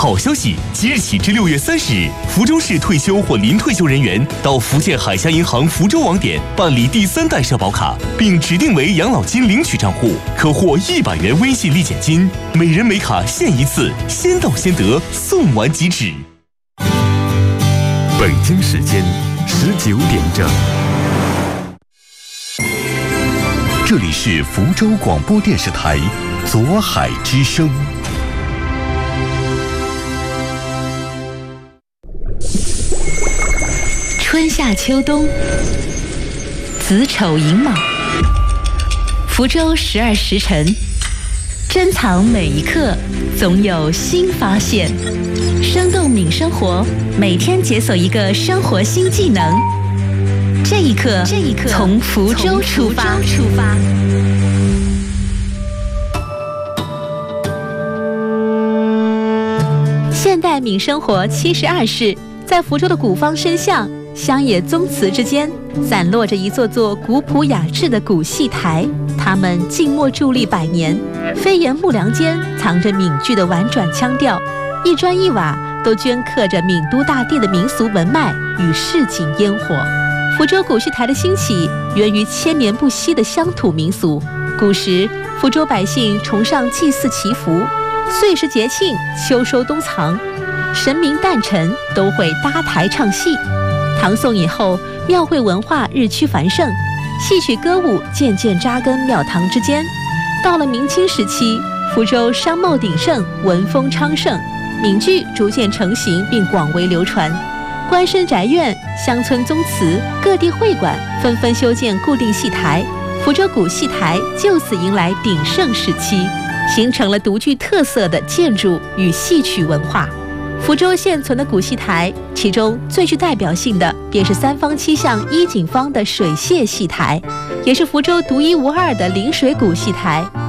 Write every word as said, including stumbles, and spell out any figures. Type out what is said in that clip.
好消息！即日起至六月三十日，福州市退休或临退休人员到福建海峡银行福州网点办理第三代社保卡，并指定为养老金领取账户，可获一百元微信立减金，每人每卡限一次，先到先得，送完即止。 北京时间十九点整，这里是福州广播电视台左海之声。 春夏秋冬，子丑寅卯，福州十二时辰，珍藏每一刻，总有新发现。生动敏生活，每天解锁一个生活新技能。这一刻，这一刻，从福州出发。出发。现代敏生活七十二室，在福州的古方深巷、乡野宗祠之间，散落着一座座古朴雅致的古戏台，它们静默伫立百年，飞檐幕梁间藏着闽剧的婉转腔调，一砖一瓦都镌刻着闽都大地的民俗文脉与市井烟火。福州古戏台的兴起，源于千年不息的乡土民俗。古时，福州百姓崇尚祭祀祈福，岁时节庆、秋收冬藏，神明诞辰都会搭台唱戏。唐宋以后，庙会文化日趋繁盛，戏曲歌舞渐渐扎根庙堂之间。到了明清时期，福州商贸鼎盛，文风昌盛，闽剧逐渐成型并广为流传。官绅宅院、乡村宗祠、各地会馆纷纷修建固定戏台，福州古戏台就此迎来鼎盛时期，形成了独具特色的建筑与戏曲文化。福州现存的古戏台，其中最具代表性的便是三坊七巷一景坊的水榭戏台，也是福州独一无二的临水古戏台。